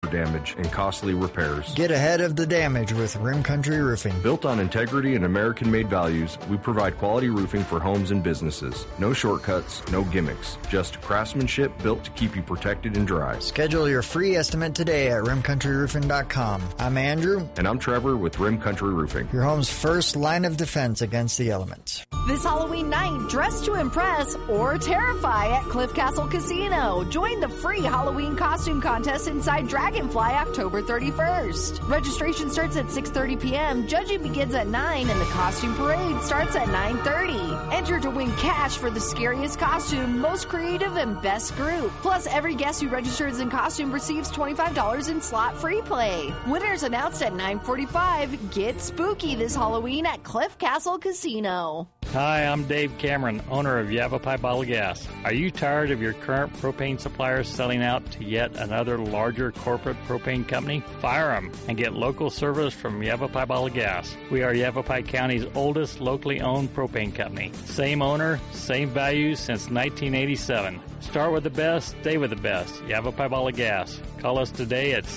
for damage and costly repairs. Get ahead of the damage with Rim Country Roofing. Built on integrity and American-made values, we provide quality roofing for homes and businesses. No shortcuts, no gimmicks, just craftsmanship built to keep you protected and dry. Schedule your free estimate today at rimcountryroofing.com. I'm Andrew. And I'm Trevor with Rim Country Roofing. Your home's first line of defense against the elements. This Halloween night, dress to impress or terrify at Cliff Castle Casino. Join the free Halloween costume contest inside Dragonfly October 31st. Registration starts at 6:30 p.m., judging begins at 9, and the costume parade starts at 9:30. Enter to win cash for the scariest costume, most creative, and best group. Plus, every guest who registers in costume receives $25 in slot free play. Winners announced at 9:45. Get spooky this Halloween at Cliff Castle Casino. Hi, I'm Dave Cameron, owner of Yavapai Bottled Gas. Are you tired of your current propane suppliers selling out to yet another larger corporate propane company? Fire them and get local service from Yavapai Bottled Gas. We are Yavapai County's oldest locally owned propane company. Same owner, same values since 1987. Start with the best, stay with the best. Yavapai Bottled Gas. Call us today at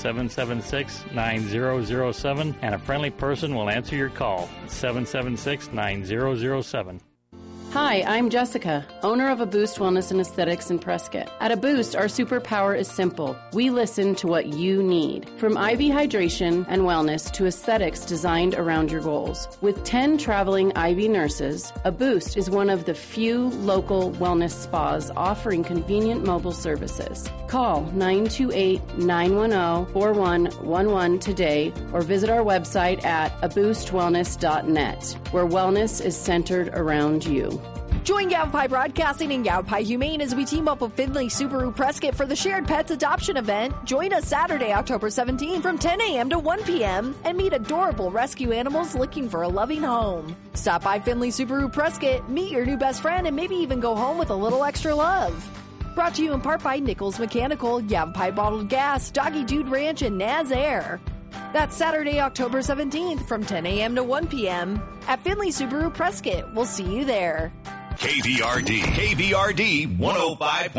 776-9007 and a friendly person will answer your call. 776-9007. Hi, I'm Jessica, owner of A Boost Wellness and Aesthetics in Prescott. At A Boost, our superpower is simple. We listen to what you need. From IV hydration and wellness to aesthetics designed around your goals. With 10 traveling IV nurses, A Boost is one of the few local wellness spas offering convenient mobile services. Call 928-910-4111 today or visit our website at aboostwellness.net, where wellness is centered around you. Join Yavapai Broadcasting and Yavapai Humane as we team up with Findlay Subaru Prescott for the Shared Pets Adoption Event. Join us Saturday, October 17th from 10 a.m. to 1 p.m. and meet adorable rescue animals looking for a loving home. Stop by Findlay Subaru Prescott, meet your new best friend, and maybe even go home with a little extra love. Brought to you in part by Nichols Mechanical, Yavapai Bottled Gas, Doggy Dude Ranch, and Naz Air. That's Saturday, October 17th from 10 a.m. to 1 p.m. at Findlay Subaru Prescott. We'll see you there. KVRD 105.9